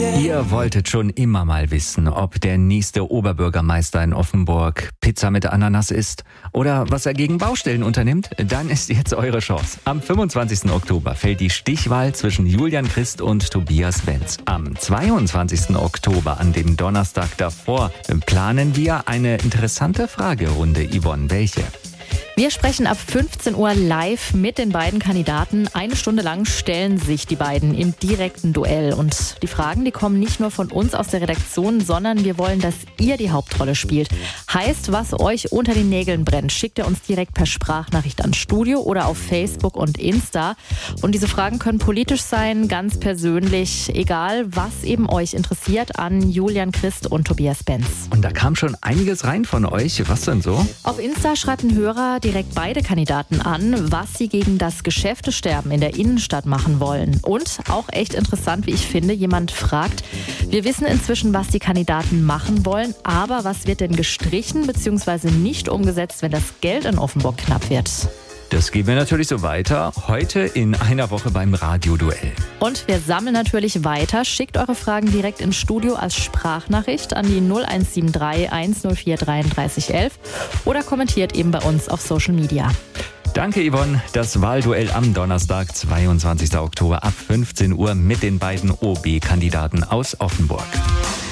Ihr wolltet schon immer mal wissen, ob der nächste Oberbürgermeister in Offenburg Pizza mit Ananas isst oder was er gegen Baustellen unternimmt? Dann ist jetzt eure Chance. Am 25. Oktober fällt die Stichwahl zwischen Julian Christ und Tobias Benz. Am 22. Oktober, an dem Donnerstag davor, planen wir eine interessante Fragerunde. Yvonne, welche? Wir sprechen ab 15 Uhr live mit den beiden Kandidaten. 1 Stunde lang stellen sich die beiden im direkten Duell. Und die Fragen, die kommen nicht nur von uns aus der Redaktion, sondern wir wollen, dass ihr die Hauptrolle spielt. Heißt, was euch unter den Nägeln brennt, schickt ihr uns direkt per Sprachnachricht ans Studio oder auf Facebook und Insta. Und diese Fragen können politisch sein, ganz persönlich, egal was eben euch interessiert, an Julian Christ und Tobias Benz. Und da kam schon einiges rein von euch. Was denn so? Auf Insta schreibt ein Hörer direkt beide Kandidaten an, was sie gegen das Geschäftesterben in der Innenstadt machen wollen. Und auch echt interessant, wie ich finde, jemand fragt, wir wissen inzwischen, was die Kandidaten machen wollen, aber was wird denn gestrichen bzw. nicht umgesetzt, wenn das Geld in Offenburg knapp wird? Das geben wir natürlich so weiter, heute in einer Woche beim Radioduell. Und wir sammeln natürlich weiter. Schickt eure Fragen direkt ins Studio als Sprachnachricht an die 0173 104 33 11 oder kommentiert eben bei uns auf Social Media. Danke, Yvonne. Das Wahlduell am Donnerstag, 22. Oktober ab 15 Uhr mit den beiden OB-Kandidaten aus Offenburg.